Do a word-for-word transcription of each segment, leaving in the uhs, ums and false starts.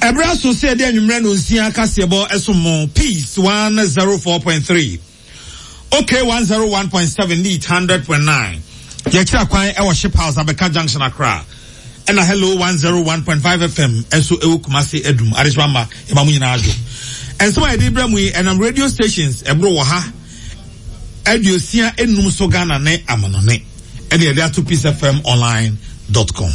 Ebra so say dey anwumre no nsia kasebo esomo peace one oh four point three. Okay, one oh one point seven need one hundred point nine. Yekira kwan e wo ship house Abeka Junction Accra. And a hello one oh one point five F M enso ewu Kumasi Edum Ariswamba emamu nyina adwo. And so I did bram we and am radio stations ebro wo ha. Edio sia enum so Ghana ne amanone. And the other to peace f m online dot com.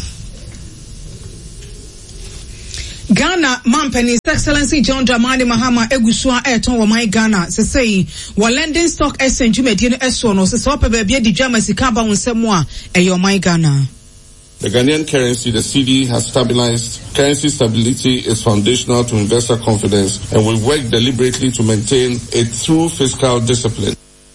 Ghana Mampeni His Excellency John Dramani Mahama Egusua Eton wa my Ghana se say wa lending stock exchange medie no eso no se so pe ba bia di dwama sika ba wonsemu a eyo my Ghana. The Ghanaian currency, the C D, has stabilized. Currency stability is foundational to investor confidence, and we work deliberately to maintain a true fiscal discipline.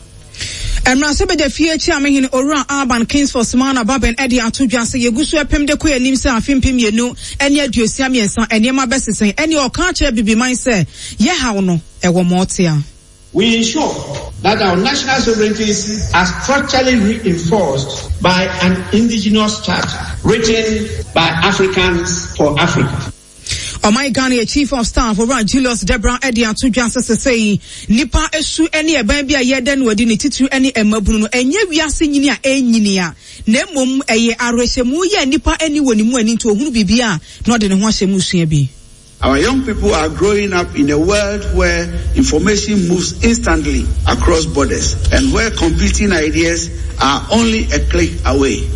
Emrasebe de fie chi amehin Ora Urban Kings for Simana Baben Eddie Atudwa se yegusu epem de koye nim se afimpim yenu ene aduosia miensa enema besesen ene oka che bibi man se ye hawo no ewo motia. We ensure that our national sovereignties are structurally reinforced by an indigenous charter written by Africans for Africa. Oh my Ghana Chief of Staff over Julius Debra Eddie Atudwa se say nipa esu ene eban bia ye den wadi ne titru ene emabunu no enye wiase nyini a enyini a na mom eye arehemu ye nipa ene woni mu ani nto ohunu bibia na ode ne ho ahyemu sua bi. Our young people are growing up in a world where information moves instantly across borders and where competing ideas are only a click away.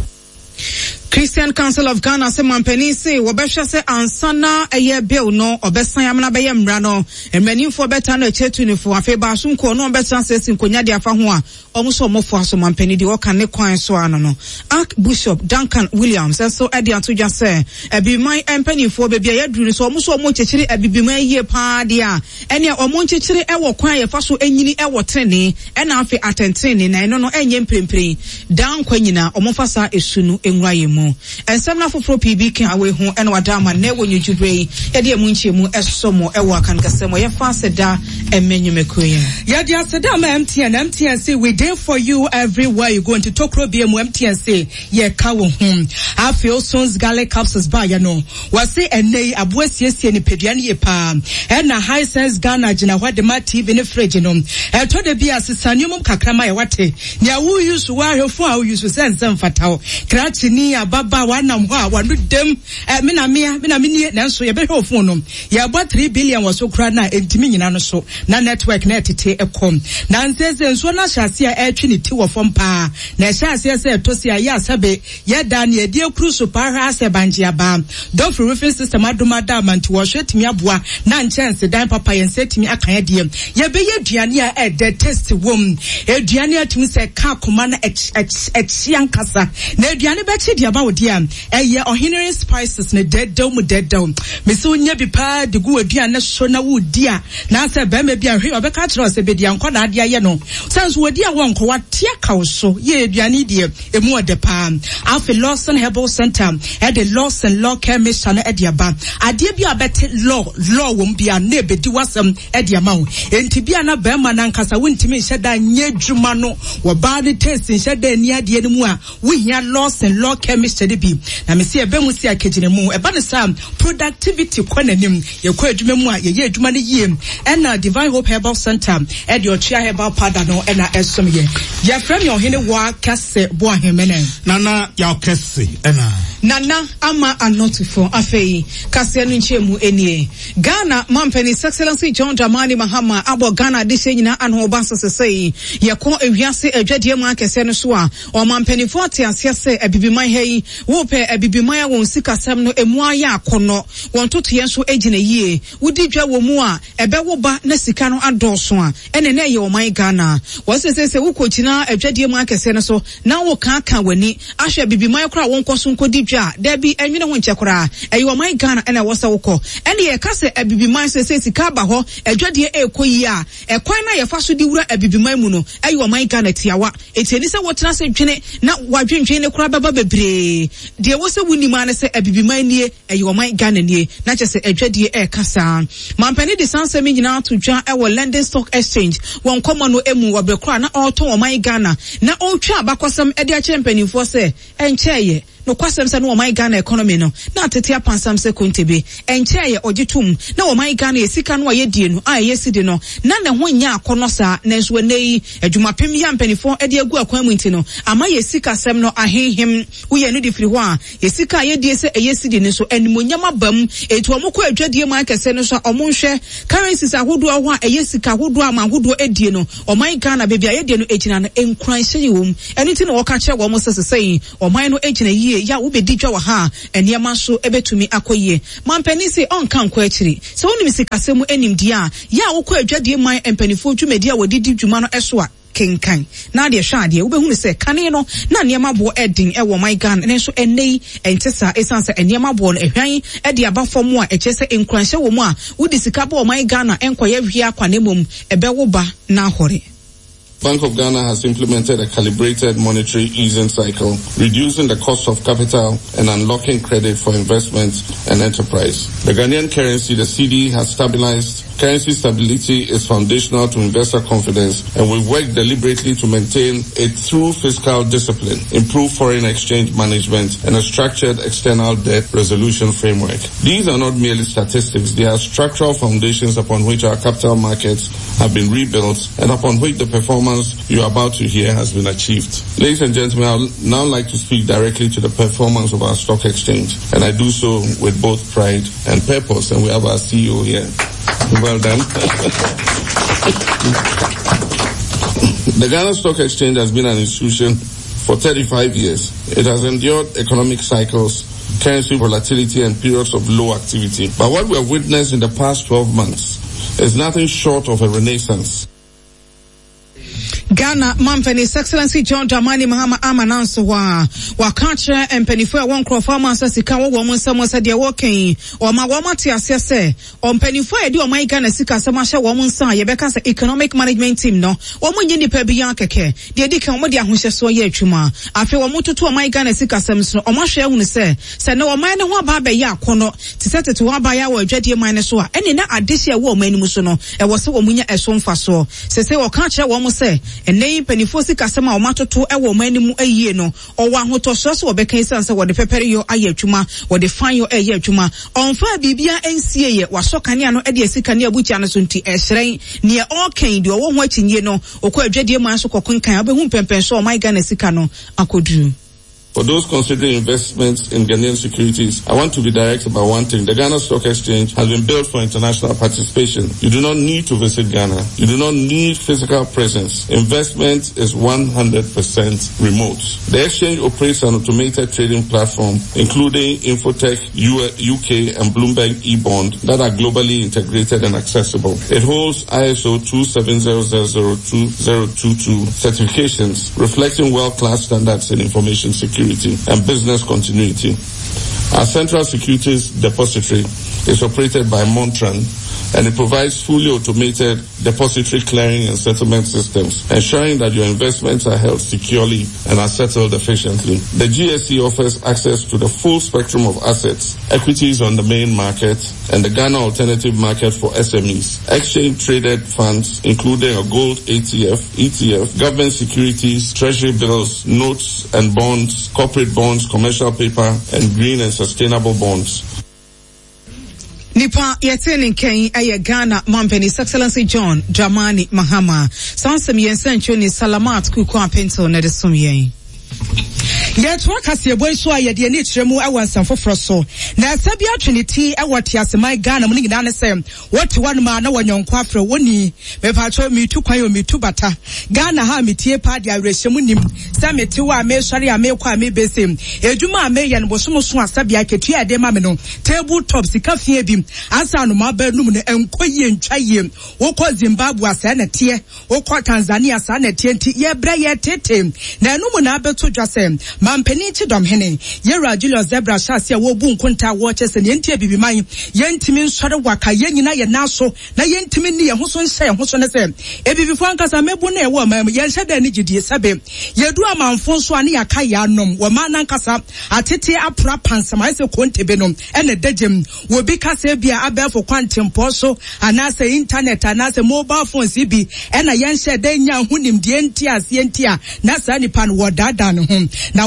Christian Council of Ghana se mampeni se wobehwe se ansana eye bill no obesan amna beye mra no emani fo beta na chetu ni fo afeba so nko no obesan se sinkonya de afa ho a omuso omofo aso mampeni de woka ne kwan so ano no Archbishop Duncan Williams so edi atodwa se ebiman empani fo be bia yaduru so omuso omo chechiri ebibiman yie pa de a ene omo chechiri ewo kwan ye fa so enyini ewo trene ena afi atentene na eno no enye mprempre dan kwanyina omofa sa esunu enwura yemu. And some of the P B can away home and Wadama never knew you bray, Eddie Munchimu, Esomo, Ewa can Casemo, your faster da and menu McQueen. Yadia Sadama M T and M T and say, we there for you everywhere you going to talk Robium M T and say, yeah, cow home. I feel sons galley capsules by you know. Was say and nay, a boys yes, any pediani palm. And a high sense Ghana, Jina, what the mat in a fraginum. I told the Bia Sanumum Kakramaya Wate. Nya who used to wear her for who used to send some fatal. Kratini. Baba wana mwa wanu dem eh mina mia mina mini nanso ye behwe phone no ye about three billion was so kra na entimi nyina no so na network na tete ekom na nsese nso na hyase a etwi ne ti wo fom pa na hyase se etosi a ya sabe ye da na ye die kru so pa ha se banje aba don for roofing system adoma da manti wo hwetimi aboa na nchance dan papa ye setimi akan ye die ye be ye duane a e de test wom eduane atumi se ka koma na echian kasa na eduane be chi dia Odiam, a year or Henry spices ne dead dome dead dome. Miss Unya be pa de go diana shona wood dear. Nasa Bembe be a rio becatros a bedian quada dia yano. Sans would dear one what tia so ye diani dear, a more de palm. Alpha Lawson Herbal Center, at the Lawson Law Chemist and Ediaba. I dear be a better law, law won't be a neighbor do was some Ediamau. And Tibiana Berman and Casa went to me said that near Jumano, or body testing said they near the anymore. We hear Lawson Law Chemist. Na me see ebe mu see akejine mu eba ne sam productivity kwanenim ye kwa adwuma mu a ye ye adwuma ne yie na Divine Hope Herbal Center e de ochia herbal powder no na esom ye ye frame your hene wa kase bo ahemene nana ya kase na nana ama anotifo afei kase no nchemu enie Ghana Mampeni His Excellency John Dramani Mahama abo Ghana de nyina anho bansa sesei ye ko ewiase adwade mu akese no so a o Mampeni fo ate ase ebibiman hei wo pe abibimaya won sikasam no emu aya akono won toto yenso egina yie wudi dwa wo mu a ebe wo ba na sika no adoso a ene na ye o man Ghana wo sese se wo kokina adwade mu akese no so na wo kan kan wani ahwe abibimaya kora won koso nkodi dwa da bi enwene ho nche kora eyi o man Ghana ene wo se wo ko ene ye kase abibimaya sese sika ba ho adwade ekoyi a ekwan na ye fa so di wura abibimaya mu no eyi o man Ghana tiawa etieni se wo tena se dwene na wadwendwen ne kora baba bebre de wo se wuni ma na se abibiman nie eyi o man Ghana nie na che se adwade e kasa Mampeni de sanse mi nyina to dwa e wo London Stock Exchange won komo no emu wo bekra na auto o man Ghana na o twa abakosam e de a champion for se encheye no kwasem se no my Ghana economy no na tete apansam se kontebe enche ye ogitum na my Ghana esika no ye die no a ye sidi no na ne ho nya akono sa na nso nei adwumapem ya mpanifo e de agu akwan mu nti no ama ye sika sem no ahenhem wo ye no di firi ho a ye sika ye die se ye sidi ne so animonyama bam etu omukọ adwadie mu akese no so omonhwe currencies ahodo ho a ye sika ahodo ama ahodo edie no oman Ghana bebia ye die no ejina no enkran hye wom eni ti no wo ka kire wo mo sesesei oman no ejina yie ya wo bedi dwa wa ha eniema so ebetumi akoyie mampani se onka nko akiri se woni sika semu enimdi a ya wo kọ adwadie man empanifo dwumedi a wodidi dwuma no eso a kenkan na de hwa de wo behunu se kane no na niema bo edin e wo my Ghana ne so enei entesa esanse niema bo no ehwan e de aba fom a echese enkranhye wo mu a wodi sika bo my Ghana enkoye hwe akwanemom ebe wo ba na hore. Bank of Ghana has implemented a calibrated monetary easing cycle, reducing the cost of capital and unlocking credit for investment and enterprise. The Ghanaian currency, the C D, has stabilized. Currency stability is foundational to investor confidence, and we've worked deliberately to maintain a true fiscal discipline, improve foreign exchange management, and a structured external debt resolution framework. These are not merely statistics, they are structural foundations upon which our capital markets have been rebuilt and upon which the performance you are about to hear has been achieved. Ladies and gentlemen, I would now like to speak directly to the performance of our stock exchange, and I do so with both pride and purpose, and we have our C E O here. Well done. The Ghana Stock Exchange has been an institution for thirty-five years. It has endured economic cycles, currency volatility, and periods of low activity. But what we have witnessed in the past twelve months is nothing short of a renaissance. Ghana Mampeni His Excellency John Dramani Mahama amananso wa wakache empenifo ya won crofama sika wo wo nsamo se de woken o ma wo mate ase se empenifo ya di o man Ghana sika se ma hye wo nsa ye beka se economic management team no wo mo nyini pa biya keke de di kan wo de ahohye so ye atwuma afi wo mototo o man Ghana sika sem so o ma hwe ehunu se se ne o man ne ho aba ba ye akono ti se tete wo aba ya wo adwadie man ne so a ene na adehye wo o man nimu so no e wo se wo munya eso mfa so se se wo ka kire wo mo se enei penifo sika sema o matoto e wo manimu ayie no o wa hotoso so obeka isanse wo de pepere yo aye atwuma wo de fan yo aye atwuma onfa bibia ensie ye wasokane no e de sika ne abucha no so nti ehren ne o kan de wo ho akinye no okọ adwadie man so kokonkan abehu pempen so o my Ghana sika no akoduru. For those considering investments in Ghanaian securities, I want to be direct about one thing. The Ghana Stock Exchange has been built for international participation. You do not need to visit Ghana. You do not need physical presence. Investment is one hundred percent remote. The exchange operates an automated trading platform, including Infotech, U K, and Bloomberg eBond that are globally integrated and accessible. It holds I S O two seven zero zero zero two zero two two certifications, reflecting world-class standards in information security and business continuity. Our central securities depository is operated by Montran, and it provides fully automated depository clearing and settlement systems, ensuring that your investments are held securely and are settled efficiently. The G S C offers access to the full spectrum of assets, equities on the main market, and the Ghana alternative market for S M Es, exchange-traded funds, including a gold A T F, E T F, government securities, treasury bills, notes and bonds, corporate bonds, commercial paper, and green and sustainable bonds. Nipa yeteni ken aye Ghana Mampeni His Excellency John Dramani Mahama sansem yensencho ni Salamat kuko apento na de somyen. Yet work as your boy so I de ni tremu I want some for so na sabia trinity I what yas my Ghana mo ngina na say what one man na wonyon kwafre woni me pa cho mi tu kwan mi tu bata Ghana ha mi tie pa dia rehemu nim sa me ti wa me sori a me kwa me besem edwuma me ye no bosom so asabia ketu ade ma me no table top sika fie bi asa no ma ba num ne enkoye ntwaye wo ko Zimbabwe asa na tie wo ko Tanzania asa na tie nti ye bra ye tete na num na abeto dwasem Mampeni Chidom Hene, Yera Julius Zebra Shasia wo bu nkunta wo chese ne ntia bibiman yentimi nsore waka yenyina ye naso na yentimi ne ye hoso nhyɛ hoso ne se ebibifo ankasa mebu na ewo mam ye nhyɛ da ne gidie sebe yedu amanfo so ane yaka ya nom wo ma nankasa atete apra pansama se kontebe nom ene dagem wo bi kasa bia abefo kwantempo so anase internet anase mobile phones bi ena ye nhyɛ da nya hunim die ntia se ntia na sa nipa no wo dada no ho na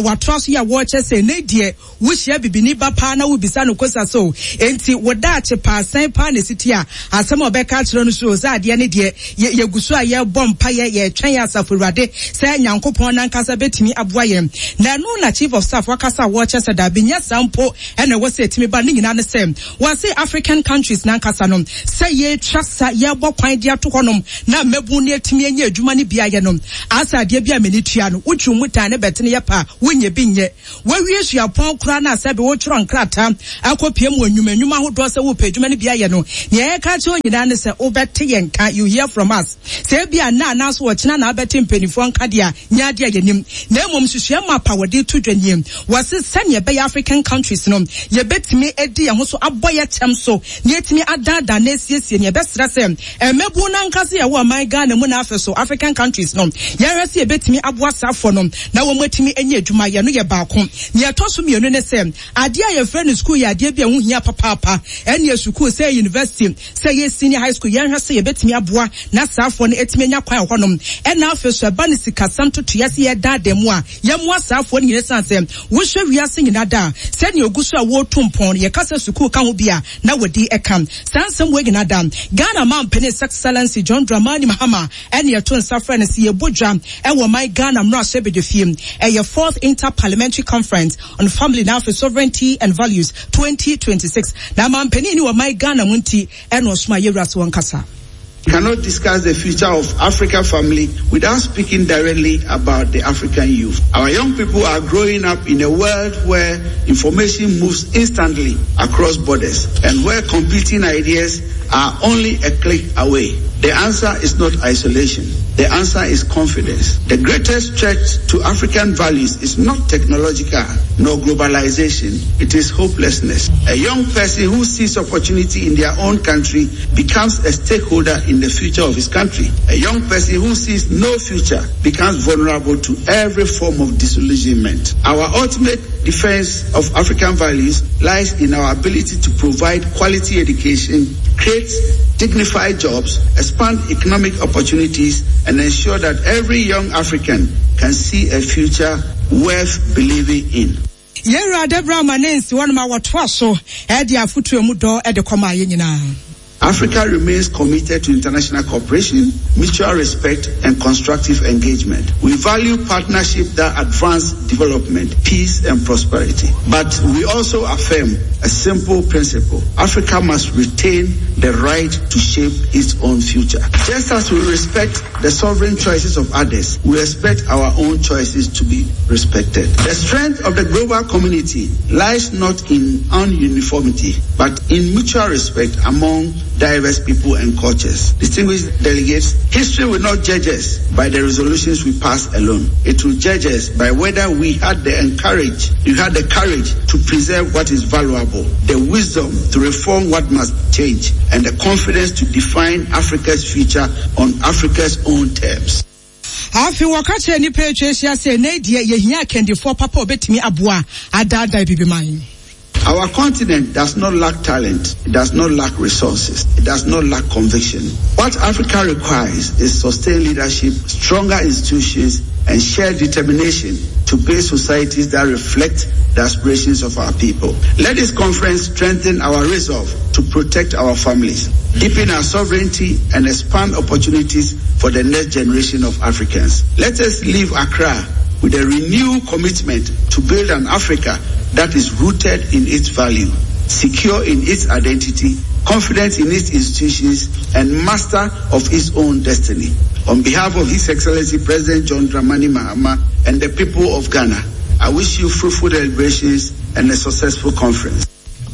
our trust ya watch say ne die wo hia bibini ba pa na wo bisa no kosa so enti woda che pa san pa ne sitia asem obeka kire no so za ade ne de ye gusu a ye bompa ye ye twen ya safurade say nyankopon na nkasa betimi aboa ye na no na chief of staff wakasa watch say da binya sampo ene wo say timi ba ne nyina ne say wa say African countries na nkasa no say ye trust ye bo kwan dia to honom na mebu ne timi anya adwuma ne bia ye no asa de bia menitua no utwu muta ne betene ye pa wonye binye wawie suapon kura na sabe wo chiro nkrata akopie mu anwuma anwuma hodo se wo pedwuma ne bia ye no ye ka che onyina ne se obete ye nka you hear from us se bia na na so wo kina na abete mpenifo nka dia nya dia yenim na emom susua mapa wode to dwanem wase sane be African countries no ye betimi edi ye ho so aboye tem so ne etimi adada na esiesie ne be sra se emebu na nka se ye wo man Ghana mu na afeso African countries no ye hwese ye betimi aboa safo no na wo mwetimi enye adwuma ye no ye baako ne to so mienu ne se ade a ye friend school ye ade bia ho hia papa ene school say university say ye senior high school ye hwese ye betimi aboa na safo no etimi nya kwan honom ena afeso eba ne sika santo to yesi ye dada mu a ye mu safo no nyine san se wo hwe wiase nyina da se ne oguso a wo tompon ye kasa school ka ho bia na wodi ekam sansem we nyina da Ghana man Penis Excellency John Dramani Mahama ene ye to nsafo ne se ye bodwa e wo my Ghana mra so be de fiem e ye fourth Inter-Parliamentary Conference on Family now for Sovereignty and Values twenty twenty-six na man penini wo my Ghana munti ene osuma yewra so nkasa. Cannot discuss the future of African family without speaking directly about the African youth. Our young people are growing up in a world where information moves instantly across borders and where competing ideas are only a click away. The answer is not isolation. The answer is confidence. The greatest threat to African values is not technological nor globalization. It is hopelessness. A young person who sees opportunity in their own country becomes a stakeholder in the future of his country. A young person who sees no future becomes vulnerable to every form of disillusionment. Our ultimate defense of African values lies in our ability to provide quality education, create dignified jobs, expand economic opportunities, and ensure that every young African can see a future worth believing in. Yera Debra Manensi one ma watwa so e dia futu emu do e de koma ye nyina. Africa remains committed to international cooperation, mutual respect, and constructive engagement. We value partnership that advance development, peace, and prosperity. But we also affirm a simple principle. Africa must retain the right to shape its own future. Just as we respect the sovereign choices of others, we expect our own choices to be respected. The strength of the global community lies not in uniformity, but in mutual respect among diverse people and cultures. Distinguished delegates, history will not judge us by the resolutions we pass alone. It will judge us by whether we had the encourage, we had the courage to preserve what is valuable, the wisdom to reform what must change, and the confidence to define Africa's future on Africa's own terms. Afi wakache ni peche siase ne die ye hia kendi for papa obetimi aboa adada bibiman. Our continent does not lack talent, it does not lack resources, it does not lack conviction. What Africa requires is sustained leadership, stronger institutions, and shared determination to build societies that reflect the aspirations of our people. Let this conference strengthen our resolve to protect our families, deepen our sovereignty, and expand opportunities for the next generation of Africans. Let us leave Accra with a renewed commitment to build an Africa that is rooted in its value, secure in its identity, confident in its institutions, and master of its own destiny. On behalf of His Excellency President John Dramani Mahama and the people of Ghana, I wish you fruitful deliberations and a successful conference.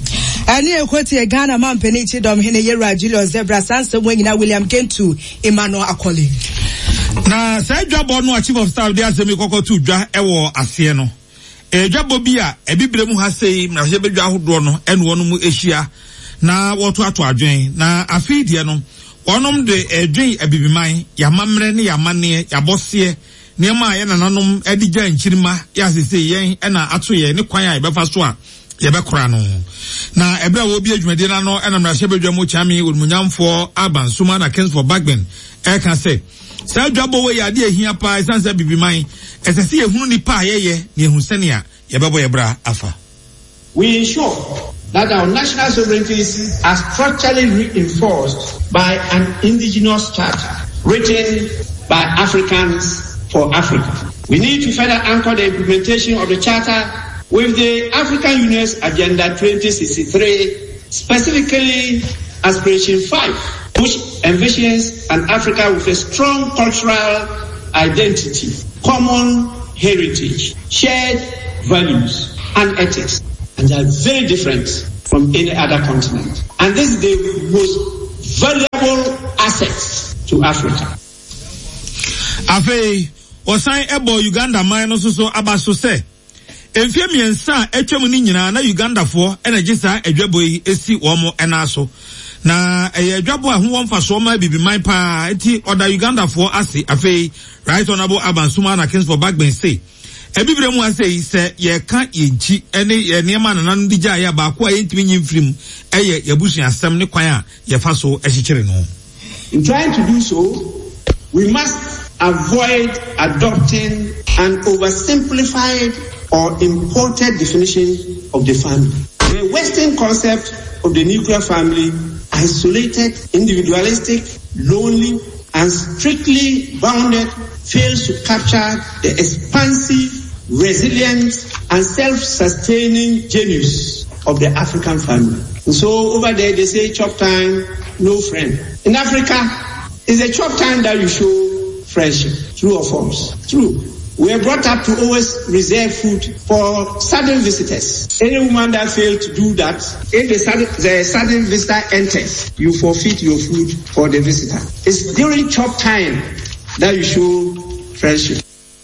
Ani ekwoti Ghana man penichi dom hene Yera Julius Zebra Sansa Wengina William Kentu Emmanuel Akoli. Na sa dwabo no chief of staff dey asemi kokko tu dwa ewo ase no. E dwabo bi a ebibre mu ha sei na hye bedwa ahodo no ene wono mu ehia na woto ato adwen na afidie no wonom de edwen abibiman ya mamre ne ya mane ya bose ne ma ye nananom edigya nchirima ya sese yen ena ato ye ne kwan a ebefa so a ye bekora no na ebra wo bi adwumade na no ena mra hye bedwa mu chami wonmunyamfo abansuma na Kings for Bagben e kan say Sa dwabo we ya de ehia pa esanse bibiman esese ehunu nipa ayeye ne ehun senia ye bebo ye bra afa. We ensure that our national sovereignties are structurally reinforced by an indigenous charter written by Africans for Africa. We need to further anchor the implementation of the charter with the African Union's Agenda twenty sixty-three, specifically Aspiration five, which envisions an Africa with a strong cultural identity, common heritage, shared values and ethics. And they are very different from any other continent. And this is the most valuable asset to Africa. Afe, osan ebo Uganda man no so abaso se. Enfie miensa etwam ni nyina na Uganda fo enagisa adwabo yi esi womo enaso. Na eye adwabo a ho wonfa so ma bibiman pa eti oda Uganda fo ase afe Right Honorable Abansuma na Kings for Backbench say ebibire mu ase se ye ka yenchi ene ye niema nanan di gya ya ba ko ayentimi nyimfrim eye yabusu asem ne kwan a ye fa so ehikire no. In trying to do so, we must avoid adopting an oversimplified or imported definition of the family. The Western concept of the nuclear family, isolated, individualistic, lonely, and strictly bounded, fails to capture the expansive, resilient, and self-sustaining genius of the African family. And so over there they say chop time, no friend. In Africa, it's a chop time that you show friendship. True or false? True. We are brought up to always reserve food for sudden visitors. Any woman that fails to do that, if the sudden, the sudden visitor enters, you forfeit your food for the visitor. It's during chop time that you show friendship.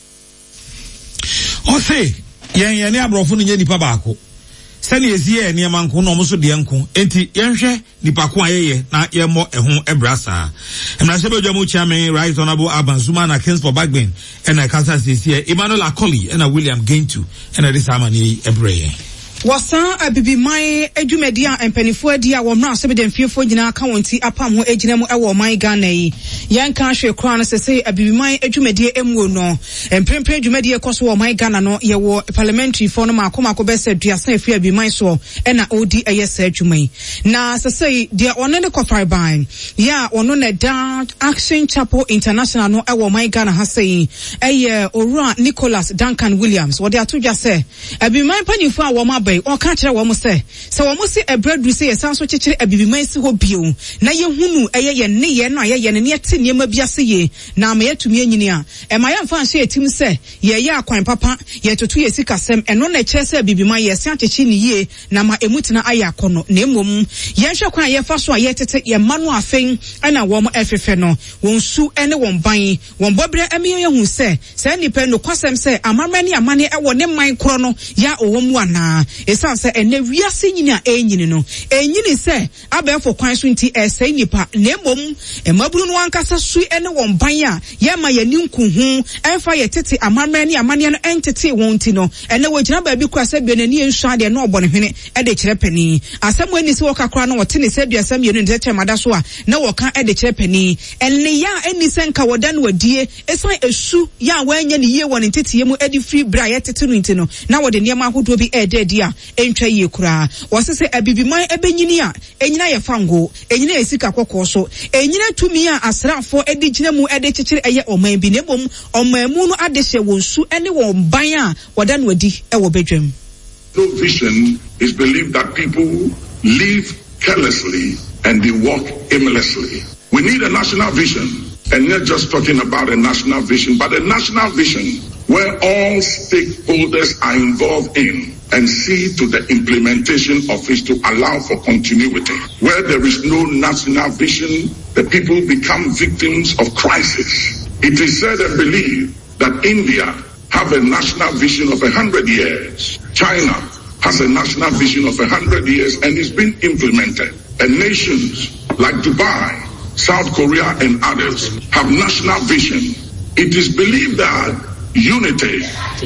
O say, yen yen abrofo no nya nipa baako. Sani ezie ene manko no mo so de enko. Enti yenhwe nipa ko ayeye na yemo ehun ebrasa. Emra se bedwa mo chairman Right Honorable Abansuma na Kings for Backbench and I kasa sisi Emmanuel Akoli and William Gentu and this amani ebreye. Wasa abibi mai edwumadi a empanifo adi a wo mra so be demfiefo nyina aka wonti apam ho egina mu ewo man Ghana yi yanka hwe kra no sese abibi mai edwumadi emu no emprempren edwumadi ekoso wo man Ghana no ye wo parliamentary for no makoma ko be se duasa afi abibi mai so e na odi eyesa adwumai na sese de ono ne kofar ban ya ono ne Dark Action Chapel International no ewo man Ghana ha sei eye Owura Nicholas Duncan Williams wo de atodwa se abibi mai panifo a wo ma o ka kire wo mo se se wo mo se ebredu se yesan so kikire abibiman si ho bio na ye hunu eye ye ne ye no aye ye ne ne te niema biase ye na ma yatumi anyini a e ma yamfa anhye etim se ye ye akwan papa ye totu ye sikasem eno na kire se abibiman ye se akyekye ne ye na ma emutina aye akono na emom ye hwe kwan ye fa so a ye tete ye manu afen ana wo mo efefe no won su ene won ban won bobre emiye ye hu se se nipa no kwasem se amamani amane e wo ne man kro no ya owomu ana esan se ene wiase nyini a enyini no enyini se abefo kwan so nti esai nipa na emom emaburu no ankasa su ene won ban a ye ma ye ninku hu enfa ye tete amamani ni amane no entete won ti no ene wogina ba bi kwa se bi na ni ensu ade no obone hwene e de kire pani asem ani se wokakra no wote ne se duasam ye no de temada so a na woka e de kire pani ene ya eni se nka woda no wadie esan esu ya wanya ne ye won ntete ye mu edi free bra ye tete no nti no na wode niam ahodo bi e de dia entwa ye kura wasese abibiman ebenyini a enyina ye fango enyina esika kokko so enyina tumi a asrafo edi gina mu ede kikire eye oman bi nebom oman mu no adehye wonsu ene won ban a woda no adi e wo bedwam. No vision is believed that people live carelessly and they walk aimlessly. We need a national vision, and not just talking about a national vision, but a national vision where all stakeholders are involved in and see to the implementation of it to allow for continuity. Where there is no national vision, the people become victims of crisis. It is said and believed that India have a national vision of a hundred years. China has a national vision of a hundred years and it's been implemented. And nations like Dubai, South Korea and others have national vision. It is believed that unity,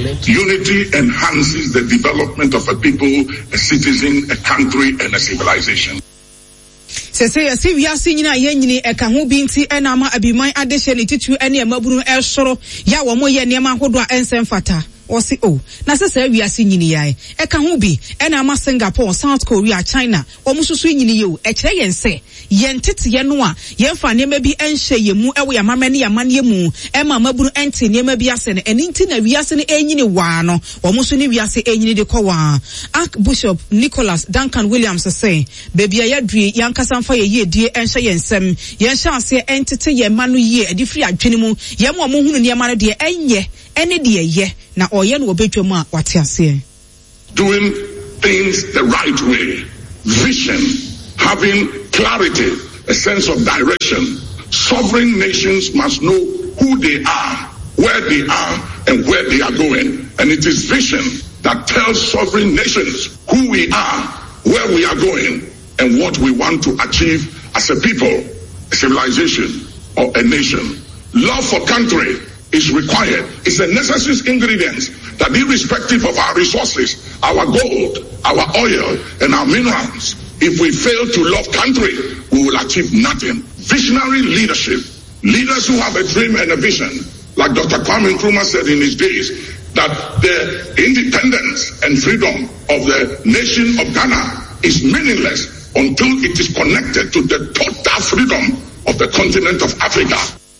unity enhances the development of a people, a citizen, a country and a civilization. Se se yesi wiase nyina ye nyini eka ho bi nti ena ma abiman adehye ne titu ene amabunu esoro ya wo mo ye niam ahodo a ensem fata osi o na se se wiase nyini yae eka ho bi ena ma Singapore, South Korea, China omususu nyini ye o e kire yen se yen tete ye no a yen fa ne ma bi enhye ye mu ewo ya mamane ya mane mu e ma mabunu enti ne ma bi ase ne eni nti na wiase ne enyini wa no omusu ne wiase enyini de kwa wa Archbishop Nicholas Duncan Williams say baby ayadri yankasa mfa ye ye die enhye ye nsem yen hye ase entete ye ma no ye adifri adwene mu ye mo mo hunu ne ma no de enye ene de ye na oye no obetwam a wate ase doing things the right way, vision, having clarity, a sense of direction. Sovereign nations must know who they are, where they are, and where they are going. And it is vision that tells sovereign nations who we are, where we are going, and what we want to achieve as a people, a civilization, or a nation. Love for country is required. It's a necessary ingredient that irrespective of our resources, our gold, our oil, and our minerals, if we fail to love country, we will achieve nothing. Visionary leadership, leaders who have a dream and a vision, like Doctor Kwame Nkrumah said in his days, that the independence and freedom of the nation of Ghana is meaningless until it is connected to the total freedom of the continent of Africa.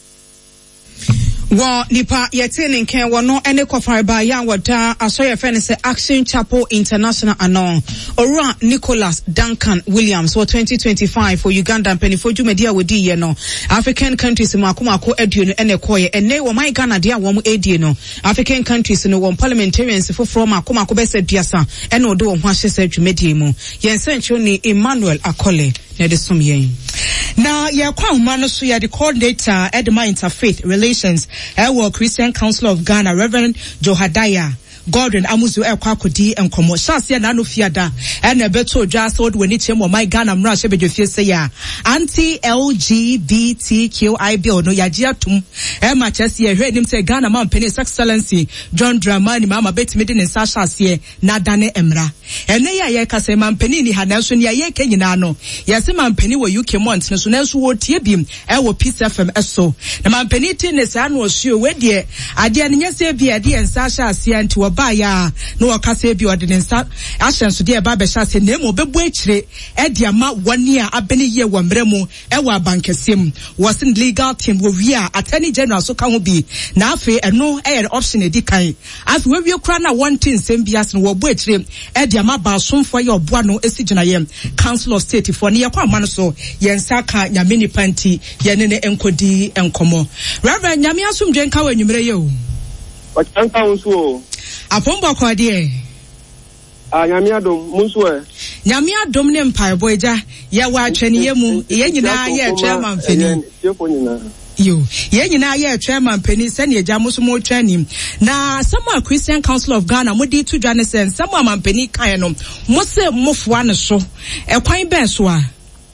Wa nipa yete ne nken wono ene kofar ba ya wada asoye fene se Action Chapel International anon Ora Nicholas Duncan Williams for twenty twenty-five for Uganda penifo dwumedia wodi ye no African countries mu akoma ko aduo no ene koye ene wo my Ghana dia wo mu edie no African countries no won parliamentarians for from akoma ko bese duasa ene odo wo ho ahye se dwumedia mu yense ncho ni Emmanuel Akole na de som yen na ye kwa huma no so ye the coordinator Edema Interfaith Relations Ewo Christian Council of Ghana Reverend Johadaya Gordon Amuzu Ekwakodi enkomo Shasia na no fiada ene beto dwa so de wani chemo my Ghana mra hye bedwefie se ya anti L G B T Q I bill no yaji atum e ma chese ye hwe nim se Ghana man penny excellency John Dramani mama betimi de nsa Shasia na dane emra ene ya ye kase man penny ni hananso ne ye kenyina no yese man penny wo U K month no so nanso wo tie bim e wo Peace F M eso na man penny tin ne sa no osuo we de ade ne nyese bi ade nsa Shasia nti wo ba ya no wakase bi ordinance ahyenso de ba be hyase na emo bebu akire e de ama wani a abene ye wo mremu e wo abankesem was in legal team wo wi a attorney general so ka ho bi na afi eno e option edi kan afi we wi kra na one thing sem bias no wo bu akire e de ama ba somfo ye oboa no esi gina ye council of state for ne ye kwa ma no so ye nsa ka nyame ni panti ye ne ne enkodi enkomo reverend nyame asomdwe nka wa nwumere ye o o tanka unso Apombo kwa die. Ah, nyame adom munso e. Nyame adom ne mpaebo eja ya wa atwene ye mu ye nyina ye chairman fani. Yo, ye nyina ye chairman fani se ne eja muso mo twani. Na Samuel Christian Council of Ghana mo di to dwane sen Samuel mampani kan no. Mo se mofoa ne so. E kwan ben so a.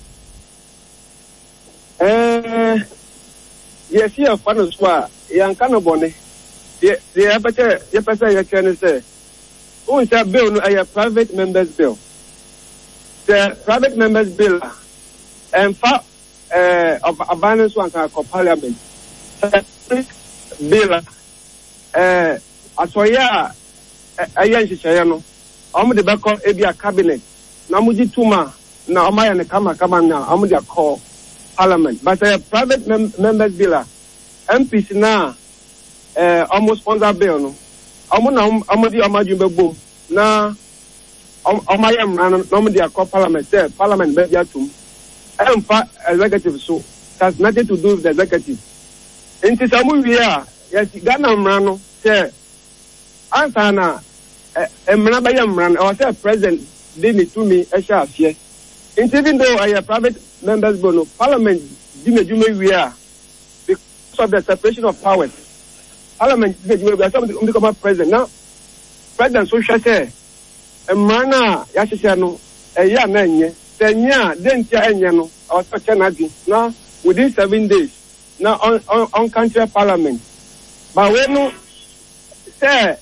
Eh Yes, ye fa no so a yanka no bone. Yeah, yeah, but uh, yeah, but I can say, who is a bill? A private members bill. The private members bill, and for uh, of abundance one can call parliament. Bill, uh, as for ya, a young Chayano, I'm the back of a cabinet. Namuji Tuma, now my and the Kama Kama now, I'm the call parliament. But a private mem- members bill, M P C now. Eh almost sponsor bill no amo na amo di amaju be bom na amo yam na no di akọ parliament eh parliament be atum emfa executive so has nothing to do with the executive inti samu wi a yes Ghana mra no say answer na emra ba yam mra no say president dey me to me e sha afie inti even though I private members bill no parliament di mejume wi a because of the separation of powers Parliament is the somebody become president now. President so shall say, a mana yashano, a ya nanye, ten ya, then tia enyano, or such an adi. Now within seven days, now on on, on country parliament. But when no say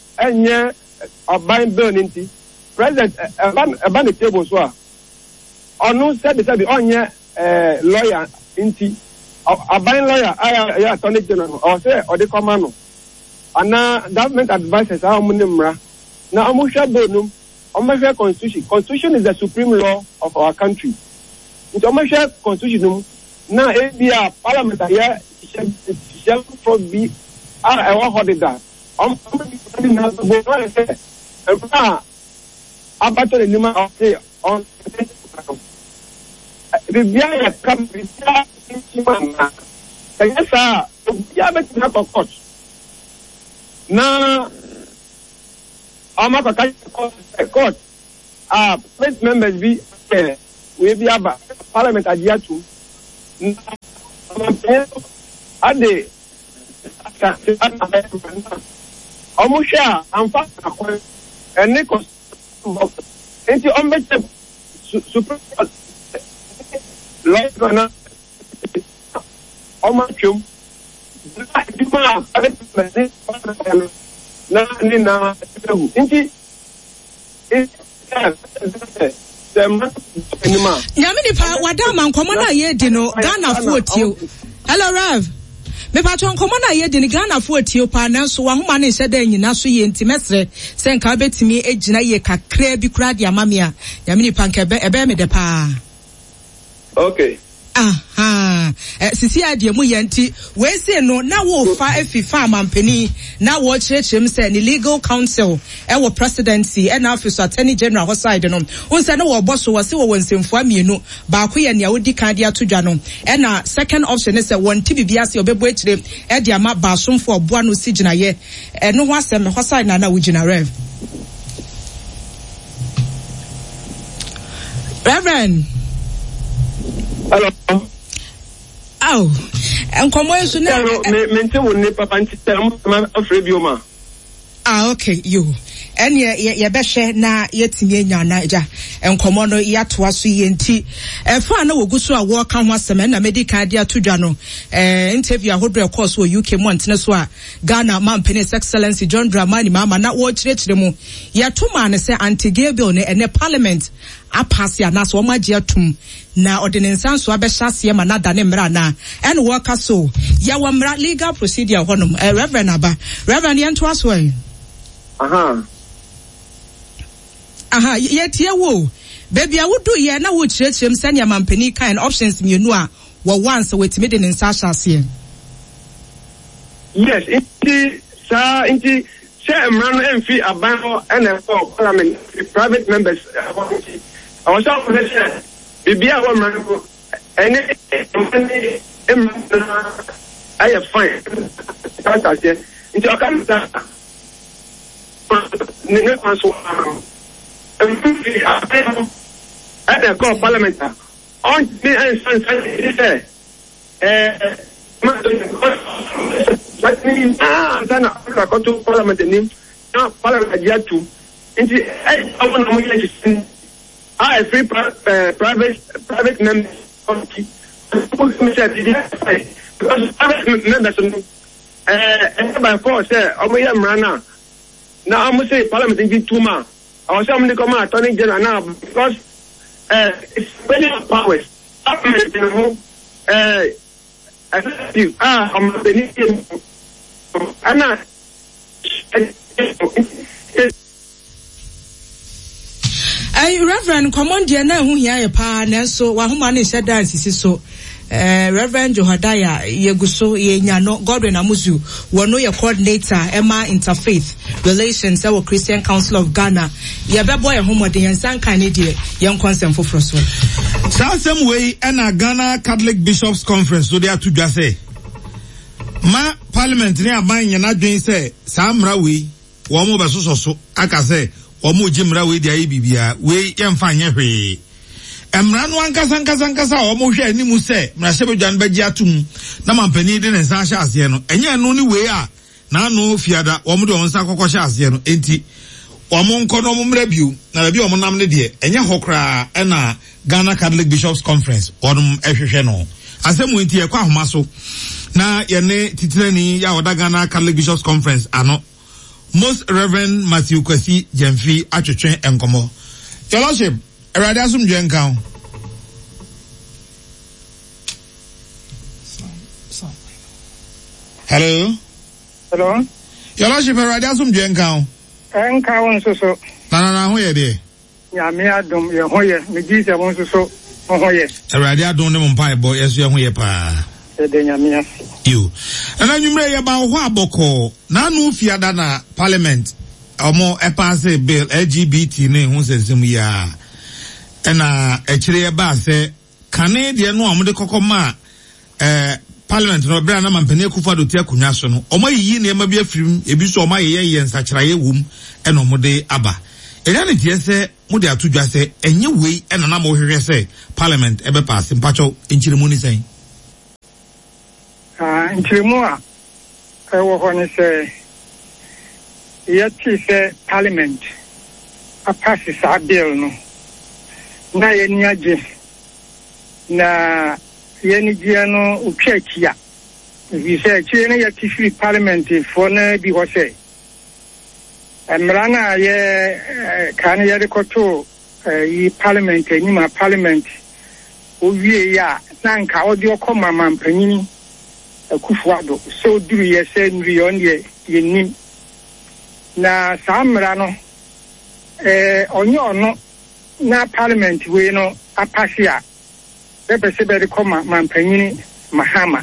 enya a buying bill into president a ban a ban the table so ono said said onye eh lawyer inti aban lawyer I ya attorney general or say or the command ana government advisors are munimra na amusha bonum omusha constitution constitution is the supreme law of our country into omusha constitution na ebia parliament here shall for be I want hold it that um na bo say e abato ni ma o say on the bia come bia Simana, yes, sir. You bet not of course. Now, I'm not a court. Ah, press members be we be a parliament at year two. At the almost share and fast and Nichols into unbeatable super like Oma chum na ni na inti Nyamini pa wadama nkomo na ye di no Ghana fo tio. Hello Rev. Me pa to nkomo na ye di ni Ghana fo tio pa na so wa homa ne hyeda nyina so ye nti mesre se nka betimi egina ye kakra bi kura dia mamia. Nyamini pa nka ebe ebe me de pa. Okay. Aha eh sisi ade mu yanti we say no na wo fa afifa mampani na wo chirechim say ni legal counsel e wo presidency e na office attorney general ho side no unse na wo boss wo se wo wonsemfo amienu ba ko ye ne wodi kan dia todwa no e na second option is say won ti bibia se obebo akire e dia ma ba somfo oboa no si gina ye e no ho asem ho side na na wo gina Rev Reverend Hello. Oh, and come on, so now. Maintain one nip up and tell of review, ma. Ah, okay, you. And ye, ye, beshe na yet me na naija. And come on, yat was yenti. And for no go so a walk on was semen, a medical dia to Jano. Eh, interview a hundred course where U K Montenegro, Ghana, Mount Pennis Excellency John Dramani, Mama, not watch it the mo. Ya two man say anti Gabriel and the parliament. Apasia na so magia tum na ordinance so abehyasie ma na dane mra na en work so ya wa mra legal procedure honum uh, Reverend Aba Reverend yanto aso eh aha aha ye tie wo baby awudu ye na wo chirechirem sanya mampani kind options mienu a wo once wetime de nsa hyase yes inti sa inti se mra no emfi aban ho na for parliament private members I was talking to the Bibia woman, and I have fine. I said, into a kind of at the call parliament. On me and son, say, eh, let me ah, then I go to parliament and him, not parliament yet to. Into I want to I free uh, private private members because private members uh and by force say omoya mrana now I'm say parliament in tuma I was saying come attorney general now because uh it's very powers parliament you know uh effective ah I'm the ana Ay Reverend Commander na hu hia ye pa na so wa homa na hye dance si so eh Reverend Johadaya yeguso ye nya no Godwin Amuzu wono ye coordinator Emma Interfaith Relations our Christian Council of Ghana ye bebo ye homode ye sankan ne de ye consent for so same way na Ghana Catholic Bishops Conference so they are to just say ma parliament ni aban ye na dwen say sa mra we wo mo be so so aka say omo jimra we dia bibia we yemfa nye hwe emra no ankasa ankasa ankasa omo hwe animu se mra se bedwan bagi atum na mampani de ne nsa hye ase no enye no ni we a na no fiada omo de onsa kokko hye ase no enti omo nko no mra biu na bi omo nam ne de enye hokra e na Ghana Catholic Bishops Conference onum ehwehwe no asemu enti e kwa homa so na ye ne titirani ya oda Ghana Catholic Bishops Conference ano Most Reverend Matthew Kwesi Jemfi atwetwen enkomo. Your Lordship, erade asum dwenkan. Hello. Hello. Your lordship, radio some jenka. Enka won so so. Na na na ho ye de. Ya me adom ye ho ye, me ji se won so so ho ye. Radio adom ne mo mpa ebo yeso ye ho ye pa. E de nya me ase. You. Na nwumre ye ba ho aboko. Na no fiada na parliament. Omo e pass bill L G B T ne ho sensem ya. Ena e kire ye ba se kane de no amode kokoma eh parliament no bra na mampani akufa do tia kunwa so no omo yiyi ne ma bi afirim ebi so omo ye ye nsakiraye wum e no mode aba eya ne tie se mode atudwa se enye wei e na na mo hwehwe se parliament e be pass mpacho enchiremu ni sen ah enchiremu a e wo ho ne se ye ti se parliament a pass sa bill no na ye ni age na yeni giano uchekia vi se chene ya tifi parliament for na bi ho se emrana ye kan ye rekoto yi parliament ni ma parliament o wie ya nanka odi okoma mampanyini akufuado so duru ye se nri on ye yenim na samra no eh onyo no na parliament we no apasia ebe se be koma mampanyini mahama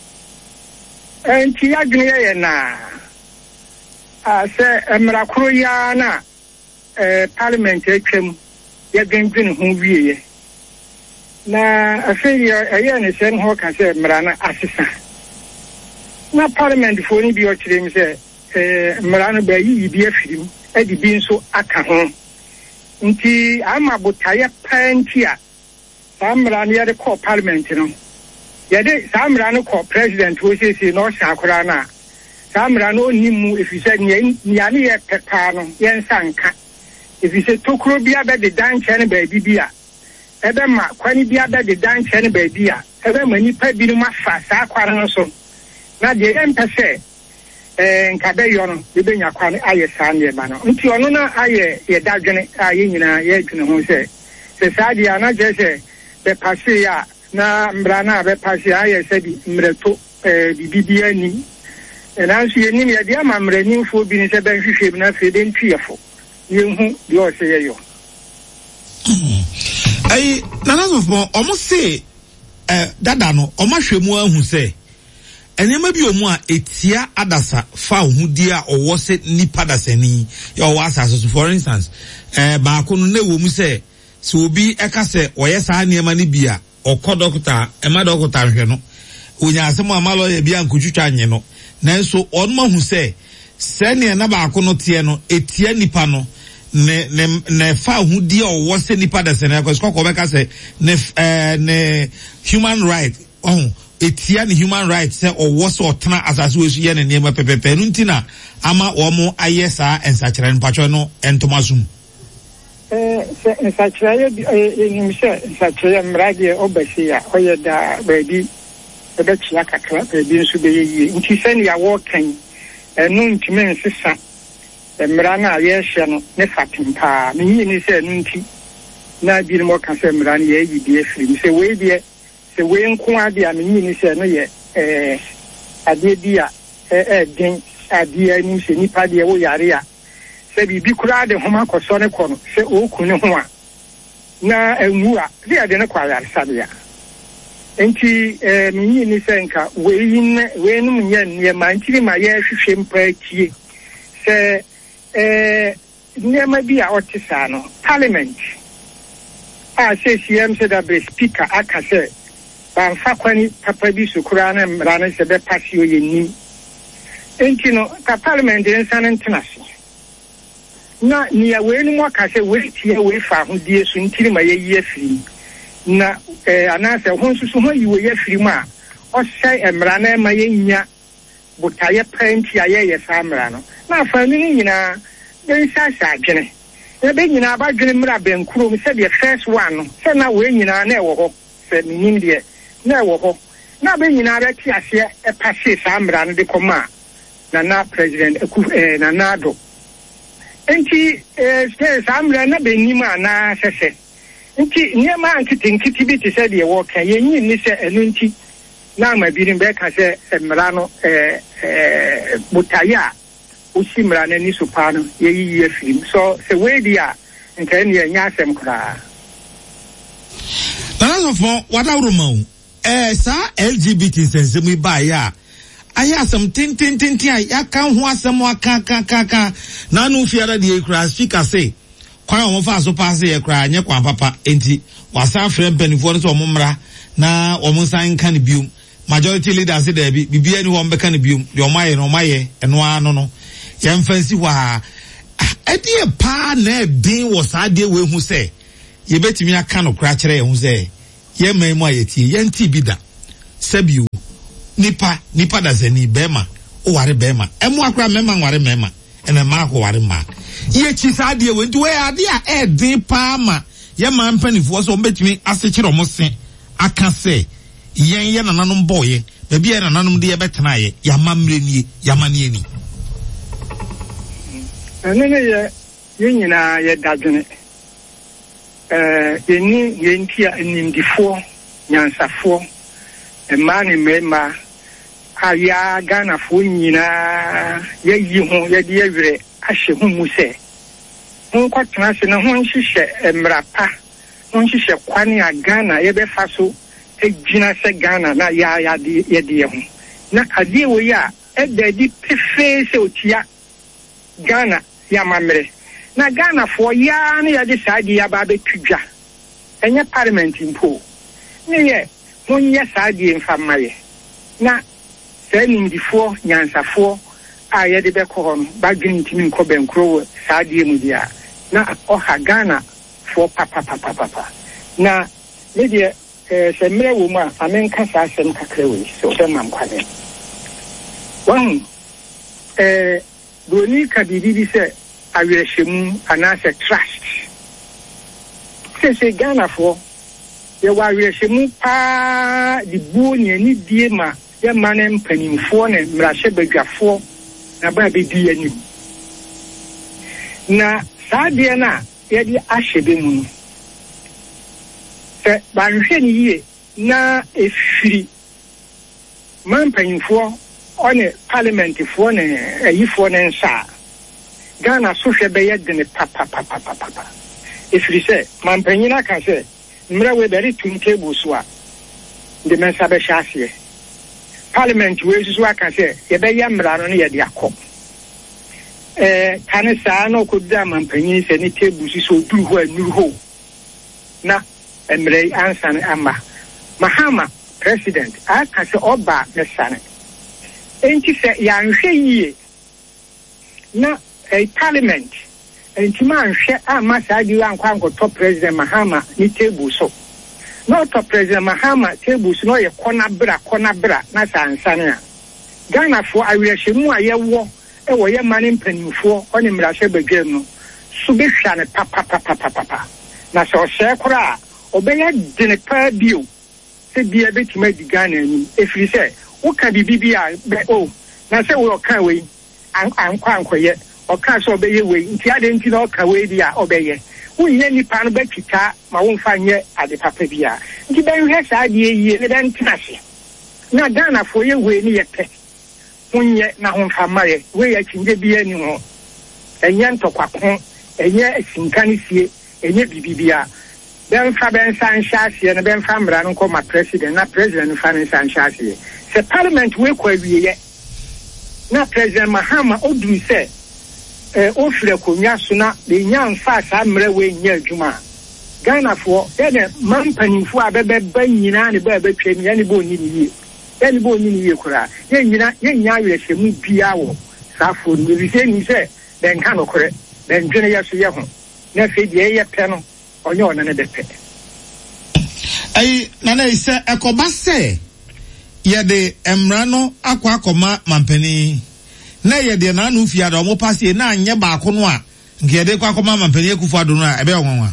enti adwene ye na a se emra kro ya na eh parliament etwem ye gangwin ho wieye na afei ye ne se ho ka se emra na asesa na parliament fo ni bi o kire mi se eh emra no ba yi bi afirim edi bi nso aka ho nti ama botaye pantia Samran ya de call parliament no. Ya de Samran call president wo se se no shakura na. Samran o nimu if you said ni ya ni e pepa no yen sanka. If you say tokro bia be de dan chen ba bibia. Ebe ma kwani bia be de dan chen ba bia. Ebe ma nipa bi no mafa sa kwara no so. Na de em pese eh nkabe yo no de benya kwani aye sa ne ba no. Nti ono na aye ye dadwene aye nyina ye dwene ho se. Se sadia na je se be pasia na mbrana be pasia ye se bi mreto eh bibia ni enanso ye ni ye dia ma mrani fo bi ni se ben hwehwe bi na fe de ntwiefo ye hu de o se ye yo ai nanazo fo omo se eh dada no omo hwemu ahu se enema bi omu a etia adasa fa ohudi a owo se nipa dasani ye owo asase so for instance eh ba ko no na wo mu se so obi eka se oye saa niema ni bia okọ doctor ema doctor hwe no onya asem amalo ye bia nkotwitwa anye no nanso onma hu se se ne na ba ko no tie no etia nipa no ne ne ne fa hu die owo se nipa da se na ko ko be ka se ne eh ne human right oh etia ne human right se owo se otena asase we su ye ne niema pepepe no ntina ama omo aye saa ensakire mpacho no entomasum eh se sachaya ni se sachaya mradi obasia oye da baby ebe chia kakra baby nso be yi nti se ne ya wo kan enu ntime nsesa emra na ye hye no ne fatimpa me yi ni se enu nti na bi mo kan se emra na ye yi die firi se we die se we nko ade a me yi ni se no ye eh ade dia eh eh din ade ni se nipa de wo yare a se bibi kura de homa koso ne kono se oku ne ho a na enwu a de ade ne kwa yare sabia enti eh minyi ni senka we yin we num nye ne ma ntiri ma ye hwehwe mpa tie se eh ne ma bi a otisa no parliament a se C M se da be speaker aka se ban fa kwani papa bi su kura na mra ne se be pasio ye ni enti no ka parliament en sanen tenasi na niya we ni mo ka se we tie we fa ho die su ntiri ma ye ye afiri na eh anase ho nsusu ho yiwe ye afiri ma o sai emra na ma ye nya botaye penti aye ye samra no na fa ni nyina ben sa sa adwene e be nyina ba dwene mra benkuro mi se de first one no se na we nyina na e wo ho se minim de na e wo ho na be nyina ba ti ase e pase samra no de koma na na president eku eh na nado enti eh samra na be nima na sese nti niema nkiti nkiti bi te se de wo kan ye nyi ni se enu nti na ma bi rin be ka se mra no eh eh butaya usi mra na ni supa no ye yi ye film so se we dia nka ne nya asem kra na so what awroma eh sa L G B T sense mu ba ya aya asem tin tin tin tin ya kan ho asem aka ka ka ka na no fiara de kra speaker say kwan o mo fa so pass ye kra anye kwan papa enti wasa frem penifo no so mo mra na o mo san kan bium majority leaders dey bi bibia ni ho mbeka ne bium de o maye no maye eno ano no ye mfansi wa edi e pa na din wo sa de we hu se ye betimi aka no kra kire ye hu se ye man mu ayeti ye nti bi da sabiu nipa nipa da zani bema o ware bema emu akra mema ware mema ena ma ko ware ma ye chi sa de we nti we ade a e din pa ma ye man panifo so betimi ase kire mo se aka se yen ye nananom boye ba bia nananom de ye betena ye ya mamre nie ya mane ni ene ne ye ye nyina ye dadwene eh ye ni ye ntia nimdifo nyansafo ema ne mema aya Ghana fo nyina ye yi ho ye de awere ahye hu mu se ho kwatena se na ho nhihye emrapa ho nhihye kwane a Ghana ye be fa so ejina se Ghana na ya ya de ye de ho na ade wo ya e da di pefe se otia Ghana ya mamre na Ghana fo ya na ya de saadi ya ba be tudwa enye parliament impo ne ye munye saadi mfamaye na se ndifo nyansafo a ye de be ko ho ba dwin ntimi nko benkro saadi mu dia na oha Ghana fo papa papa papa na me de eh se mre wo ma amenka sa asem kakra we so be mam kwale wan eh doni ka bibi se awehemu anase trust se se Ghana fo ye wa awehemu pa di buoni ani die ma ye manem panimfo ne mrahye badwafo na ba be di ani na saade na ye di ahyebe mu se banhwe ni ye na efiri man panimfo one parliament fo ne ayifo ne nsa Ghana so hwe be ye de ne papa papa papa efiri se man panyina ka se mra we beri tun table so a de mensa be hase parliament we so aka se ye be ye mra no ne ye de akọ eh kanisa no ko da man panyin se ne table so duru ho anuru ho na emre ansan ama Mahama president aka se oba ne sane enti se ya nhwe yie na a parliament enti ma nhwe ama saadi ankwa anko top president Mahama ni table so no top president Mahama table so no ye kona bra kona bra na sansane a Ghana fo awehemu a ye wo e wo ye mane mpanimfo oni mrahye badwam no so be hwa ne papa papa papa na so hye kora obeye de ne pa bio se bia betima di Ghana ni efiri se wo ka bibi a o na se wo ka we ankwa ankoye o ka so obeye we nti ade nti na o ka we dia obeye wo nye nipa no betita ma wo mfa nye ade papa bia nti ben hwe sa ade yie ne ben tinase na Ghana fo ye we ni ye pe munye na ho mfa maye we ya kinje bia ni ho enye ntokwa enye sinkani sie enye bibibia ben fa ben san shase na ben fa mra no ko ma president na president fa ne san shase se parliament we kwa wiye na president Mahama odu se eh ofre konya so na de nya mfa sa mra we nya adwuma Ghana fo ye de mampanifo abebe ban nyina ne ba betwem ye ne bo ni ni ye ne bo ni ni kura ye nyina ye nya awehemu bia wo safo ni bi se ni se den ka no kore den dwene ye so ye ho na fe de ye pe no onye ona ne de pe ai na na ise ekoba se ye de emra no akwa akoma mampani na ye de na anu fia da omo passe na anye ba ko no a nke ye de kwa akoma mampani ekufu ado no a ebe onwa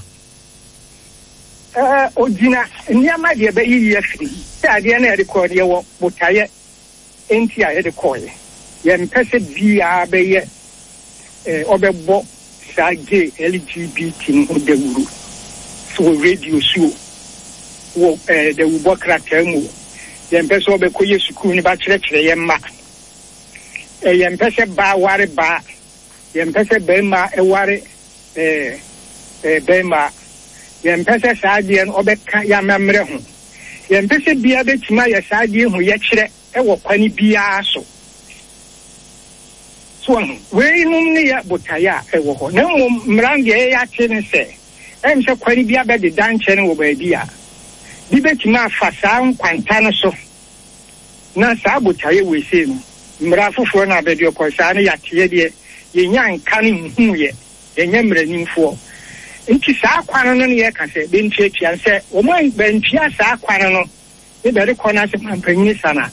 eh ojina nyama de be yi ye firi se ade na ye record ye wo botaye enti a ye de call ye mpese bia be ye eh obebo sa gay L G B T no de wuru so radio so wo eh de wo bokrata mu yɛmpɛ sɛ ɔbɛkɔ yɛ sukuu ne ba kyerɛkyerɛ yɛ mma yɛmpɛ sɛ baa ware baa yɛmpɛ sɛ bɛrima ɛware ɛɛ ɛɛ bɛrima yɛmpɛ sɛ saa adeɛ no ɔbɛka yɛamammerɛ ho yɛmpɛ sɛ bia bɛtumi ayɛ saa adeɛ ho yɛkyerɛ ɛwɔ kwane biara so so weinom ne yɛ botaeɛ a ɛwɔ hɔ na mmom mmara deɛ ɛyɛ ate ne sɛ ɛm sɛ kwane bia bɛdeda nkyɛn wɔ baabi a bi bɛtumi afa saa nkwanta no so na saa botaeɛ wɔ ese no mmara foforɔ no abɛdeɛ kɔ saa ne yɛateɛ deɛ yɛnya nka no nhuuyɛ yɛnyɛ mmaranimfoɔ nti saa kwan no ne yɛka sɛ bɛntuatua sɛ wɔma bɛntua saa kwan no ne bɛde kɔ no ase mampanyini sa no